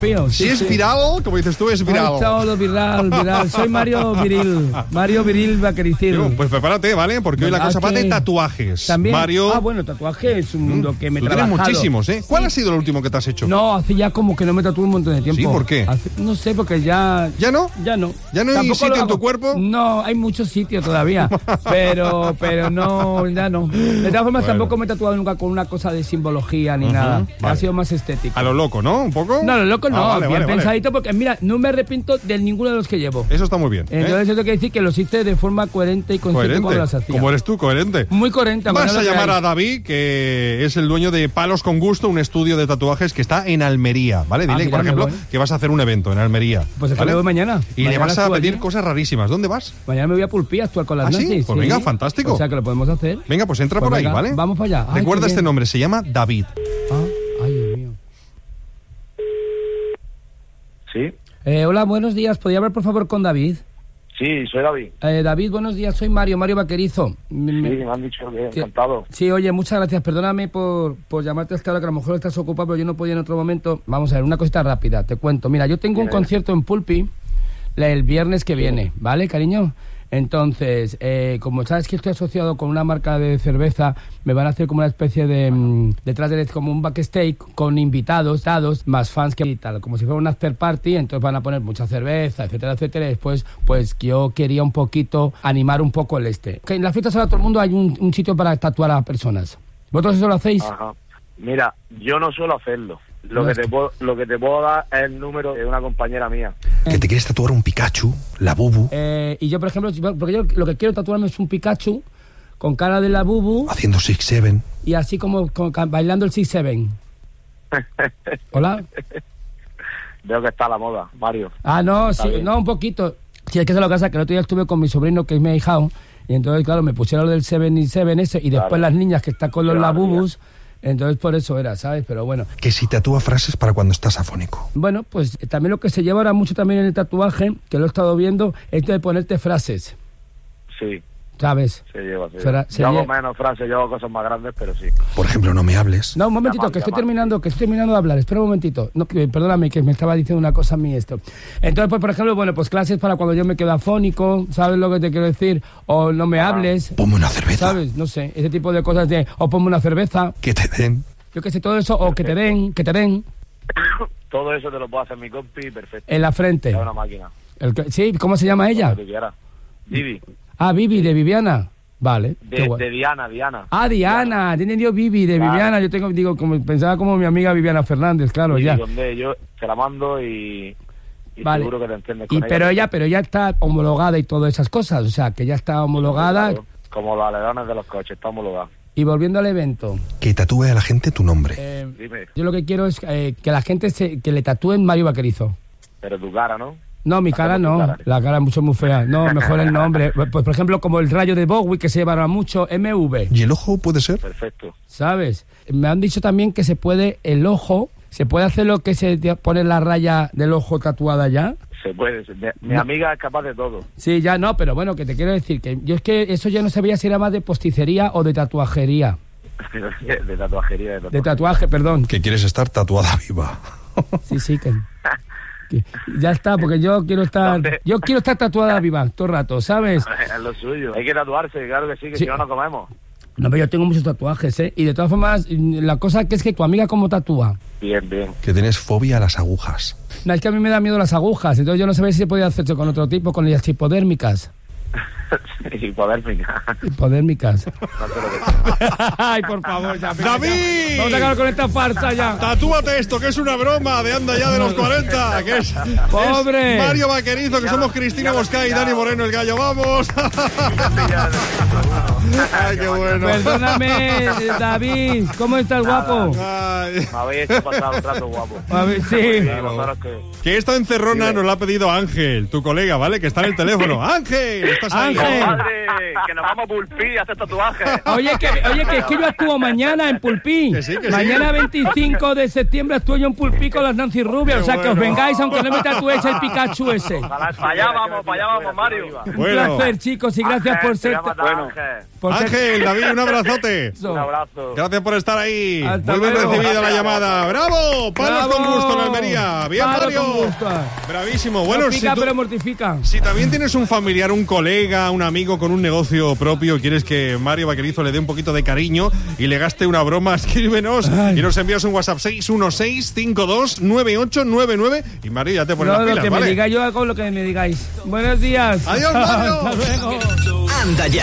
Si es viral, como dices tú, es viral. Todo viral. Soy Mario Viril Vaquericil. Pues prepárate, ¿vale? Porque hoy la cosa va de tatuajes. También. Mario. Bueno, tatuaje es un mundo que me he trabajado. Tienes muchísimos, ¿eh? ¿Cuál ha sido el último que te has hecho? No, hace ya como que no me tatúo un montón de tiempo. ¿Sí? ¿Por qué? No sé, porque ya... ¿Ya no? Ya no. ¿Ya no hay sitio en tu cuerpo? No, hay muchos sitios todavía. pero no, ya no. De todas formas, tampoco me he tatuado nunca con una cosa de simbología ni nada. Vale. Ha sido más estético. A lo loco, ¿no? ¿Un poco? No, a lo loco no. Vale, Pensadito, porque mira, no me arrepiento de ninguno de los que llevo. Eso está muy bien. Entonces eso quiere decir que los hice de forma coherente y consciente cuando los hacía. Como eres tú, coherente. Muy coherente. Vas a llamar a David, que es el dueño de Palos con Gusto, un estudio de tatuajes que está en Almería, ¿vale? Dile, por ejemplo, que vas a hacer un evento en Almería. Pues ¿vale? Me voy mañana. Y mañana le vas a pedir cosas rarísimas. ¿Dónde vas? Mañana me voy a Pulpí a actuar con las nazis. ¿Sí? Pues venga, fantástico. O sea, que lo podemos hacer. Venga, pues entra por ahí, ¿vale? Vamos para allá. Recuerda este nombre, se llama David. Ay, Dios mío. Sí. Hola, buenos días. ¿Podría hablar, por favor, con David? Sí, soy David. David, buenos días. Soy Mario Vaquerizo. Sí, me han dicho que encantado. Sí, oye, muchas gracias. Perdóname por llamarte hasta ahora, que a lo mejor estás ocupado, pero yo no podía en otro momento. Vamos a ver, una cosita rápida, te cuento. Mira, yo tengo un concierto en Pulpí el viernes que viene, ¿vale, cariño? Entonces, como sabes que estoy asociado con una marca de cerveza, me van a hacer como una especie de detrás de como un backstage con invitados, dados, más fans que y tal, como si fuera un after party. Entonces van a poner mucha cerveza, etcétera, etcétera. Y después, pues yo quería un poquito animar un poco el Que en las fiestas ahora todo el mundo hay un sitio para tatuar a personas. ¿Vosotros eso lo hacéis? Ajá. Mira, yo no suelo hacerlo. Lo que te puedo dar es el número de una compañera mía. Que te quieres tatuar un Pikachu, la Bubu. Y yo, por ejemplo, porque yo lo que quiero tatuarme es un Pikachu con cara de la Bubu. Haciendo 6-7. Y así como bailando el 6-7. Hola. Veo que está a la moda, Mario. No, sí, no, un poquito. Sí, es que se lo pasa que el otro día estuve con mi sobrino, que es mi ahijado, y entonces, claro, me pusieron lo del 7-7 ese, y después las niñas que están con los labubus. Entonces por eso era, ¿sabes? Pero bueno. Que si tatúa frases para cuando estás afónico. Bueno, pues también lo que se lleva ahora mucho también en el tatuaje, que lo he estado viendo, es de ponerte frases. Sí. ¿Sabes? Se lleva. Yo hago menos frases, yo hago cosas más grandes, pero sí. Por ejemplo, no me hables. No, un momentito, que estoy terminando de hablar. Espera un momentito. No, perdóname, que me estaba diciendo una cosa a mí esto. Entonces, pues, por ejemplo, bueno, pues clases para cuando yo me quedo afónico, ¿sabes lo que te quiero decir? O no me hables. Ponme una cerveza. ¿Sabes? No sé, ese tipo de cosas de, o ponme una cerveza. Que te den. Yo qué sé, todo eso, o que te den. Todo eso te lo puedo hacer mi compi, perfecto. En la frente. Es una máquina. Sí, ¿cómo se llama ella? Vivi. Vivi, de Viviana. Vale. De Diana. Diana. Te entendió Vivi, de Viviana. Yo pensaba como mi amiga Viviana Fernández, claro, sí, ya. Donde yo te la mando y vale. Seguro que te entiendes con ella. Pero ya está homologada y todas esas cosas. O sea, que ya está homologada. Sí, claro. Como los alerones de los coches, está homologada. Y volviendo al evento. Que tatúe a la gente tu nombre. Dime. Yo lo que quiero es que la gente que le tatúen Mario Vaquerizo. Pero tu cara, ¿no? No, mi cara no. La cara es muy fea. No, mejor el nombre. Pues, por ejemplo, como el rayo de Bowie, que se llevará mucho, MV. ¿Y el ojo puede ser? Perfecto. ¿Sabes? Me han dicho también que se puede hacer lo que se pone la raya del ojo tatuada ya. Se puede. Mi amiga es capaz de todo. Sí, ya no, pero bueno, que te quiero decir que yo es que eso ya no sabía si era más de posticería o de tatuajería. De tatuajería. De tatuaje, perdón. Que quieres estar tatuada viva. Sí, que ya está, porque yo quiero estar tatuada viva todo el rato, ¿sabes? Es lo suyo. Hay que tatuarse, claro que sí, que si no comemos. No, pero yo tengo muchos tatuajes, ¿eh? Y de todas formas, la cosa que es que tu amiga cómo tatúa. Bien. Que tienes fobia a las agujas. No, es que a mí me da miedo las agujas, entonces yo no sabía si se podía hacerse con otro tipo, con las hipodérmicas. Hipodérmicas. Ay, por favor, ya. ¡David! Vamos a acabar con esta farsa ya. Tatúate esto, que es una broma de anda ya de los 40. Que es ¡pobre! Es Mario Vaquerizo, que somos Cristina Mosca y Dani Moreno, el gallo. ¡Vamos! ¡Ay, qué bueno! Perdóname, David. ¿Cómo estás, guapo? Me habéis hecho pasar un rato guapo. Sí. Que esta encerrona nos la ha pedido Ángel, tu colega, ¿vale? Que está en el teléfono. ¡Ángel! ¿Estás ahí? Madre, que nos vamos a Pulpí a hacer tatuajes. Oye, que es que yo actúo mañana en Pulpí. Que sí. Mañana 25 de septiembre actúo yo en Pulpí con las Nancy Rubia. O sea, que os vengáis, aunque no me tatuéis el Pikachu ese. Para allá vamos, Mario. Un placer, chicos, y gracias por ser... Ángel, David, un abrazote. Un abrazo. Gracias por estar ahí. Hasta Muy bien luego. recibida la llamada. ¡Bravo! Palos ¡Bravo! con gusto en Almería. Bien, Palo Mario. con gusto. Bravísimo. Bueno, No pica, si tú- pero mortifica. Si también tienes un familiar, un colega, un amigo con un negocio propio, quieres que Mario Vaquerizo le dé un poquito de cariño y le gaste una broma, escríbenos y nos envías un WhatsApp 616-529899 y Mario ya te pone No, las lo pilas, que ¿vale? me digáis, yo hago lo que me digáis. Buenos días. Adiós, Mario. Hasta luego. Anda ya.